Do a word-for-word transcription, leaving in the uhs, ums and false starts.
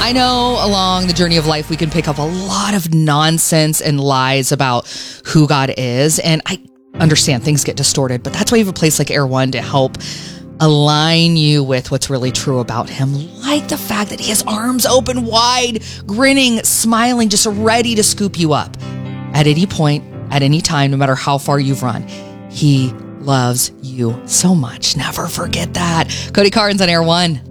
I know along the journey of life, we can pick up a lot of nonsense and lies about who God is. And I understand things get distorted, but that's why you have a place like Air One to help align you with what's really true about him. Like the fact that he has arms open wide, grinning, smiling, just ready to scoop you up at any point, at any time, no matter how far you've run. He loves you so much. Never forget that. Cody Carnes on Air One.